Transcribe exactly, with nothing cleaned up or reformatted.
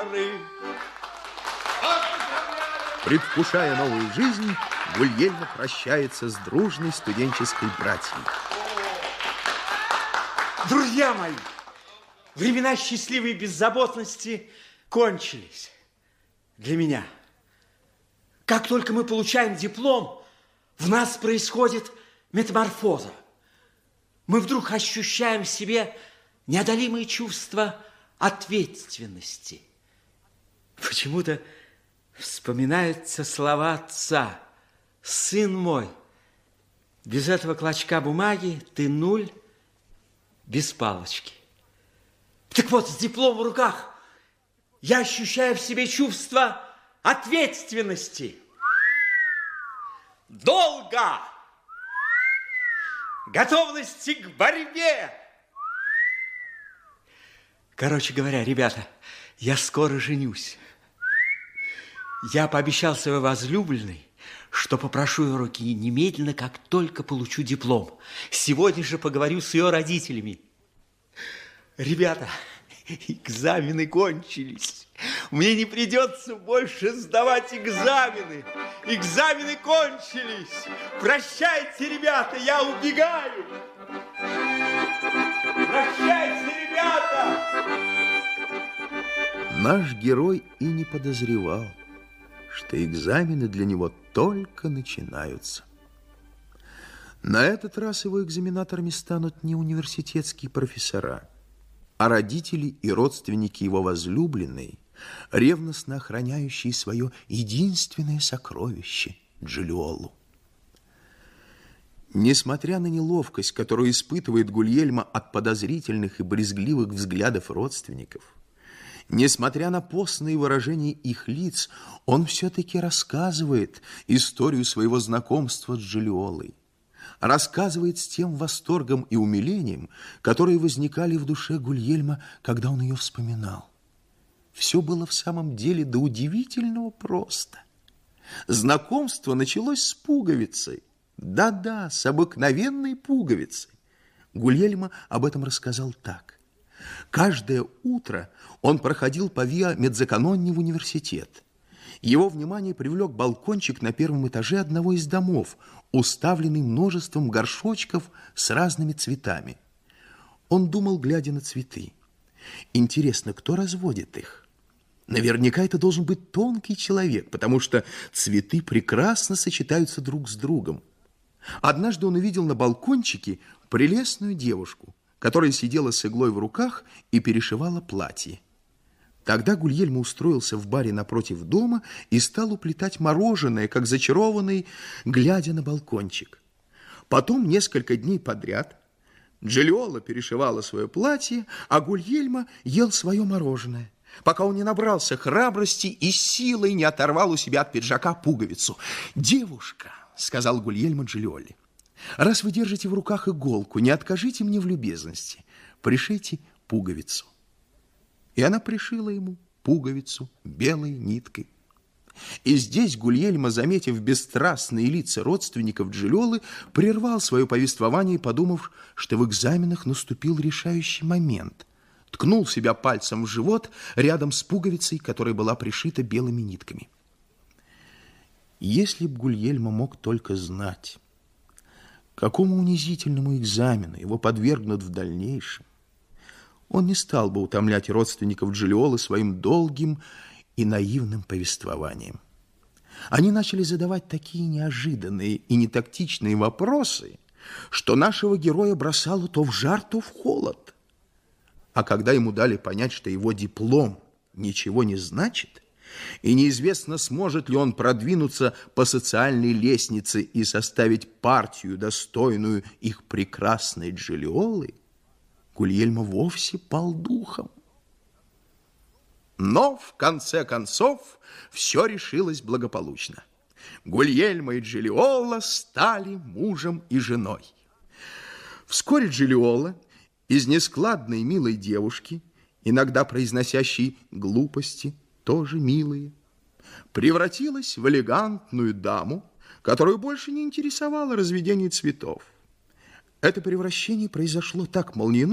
горы. Предвкушая новую жизнь, Гульельма прощается с дружной студенческой братьей. Друзья мои, времена счастливой беззаботности кончились для меня. Как только мы получаем диплом, в нас происходит метаморфоза. Мы вдруг ощущаем в себе неодолимые чувства ответственности. Почему-то вспоминаются слова отца: «Сын мой, без этого клочка бумаги ты нуль без палочки». Так вот, с дипломом в руках я ощущаю в себе чувство ответственности, долга, готовности к борьбе. Короче говоря, ребята, я скоро женюсь. Я пообещал своей возлюбленной, что попрошу ее руки немедленно, как только получу диплом. Сегодня же поговорю с ее родителями. Ребята, экзамены кончились. Мне не придется больше сдавать экзамены. Экзамены кончились. Прощайте, ребята, я убегаю. Прощайте, ребята. Наш герой и не подозревал, что экзамены для него только начинаются. На этот раз его экзаменаторами станут не университетские профессора, а родители и родственники его возлюбленной, ревностно охраняющие свое единственное сокровище – Джильолу. Несмотря на неловкость, которую испытывает Гульельма от подозрительных и брезгливых взглядов родственников, несмотря на постные выражения их лиц, он все-таки рассказывает историю своего знакомства с Джильолой. Рассказывает с тем восторгом и умилением, которые возникали в душе Гульельма, когда он ее вспоминал. Все было в самом деле до удивительного просто. Знакомство началось с пуговицей. Да-да, с обыкновенной пуговицей. Гульельма об этом рассказал так. Каждое утро он проходил по Виа Медзаканони в университет. Его внимание привлек балкончик на первом этаже одного из домов, уставленный множеством горшочков с разными цветами. Он думал, глядя на цветы: интересно, кто разводит их? Наверняка это должен быть тонкий человек, потому что цветы прекрасно сочетаются друг с другом. Однажды он увидел на балкончике прелестную девушку, которая сидела с иглой в руках и перешивала платье. Тогда Гульельма устроился в баре напротив дома и стал уплетать мороженое, как зачарованный, глядя на балкончик. Потом несколько дней подряд Джильола перешивала свое платье, а Гульельма ел свое мороженое, пока он не набрался храбрости и силой не оторвал у себя от пиджака пуговицу. «Девушка», — сказал Гульельма Джильоле, — «раз вы держите в руках иголку, не откажите мне в любезности, пришейте пуговицу». И она пришила ему пуговицу белой ниткой. И здесь Гульельма, заметив бесстрастные лица родственников Джильолы, прервал свое повествование, подумав, что в экзаменах наступил решающий момент. Ткнул себя пальцем в живот рядом с пуговицей, которая была пришита белыми нитками. Если б Гульельма мог только знать, какому унизительному экзамену его подвергнут в дальнейшем, он не стал бы утомлять родственников Джильолы своим долгим и наивным повествованием. Они начали задавать такие неожиданные и нетактичные вопросы, что нашего героя бросало то в жар, то в холод. А когда ему дали понять, что его диплом ничего не значит, и неизвестно, сможет ли он продвинуться по социальной лестнице и составить партию, достойную их прекрасной Джильолы, Гульельма вовсе пал духом. Но, в конце концов, все решилось благополучно. Гульельма и Джильола стали мужем и женой. Вскоре Джильола из нескладной милой девушки, иногда произносящей глупости, тоже милые, превратилась в элегантную даму, которую больше не интересовало разведение цветов. Это превращение произошло так молниеносно,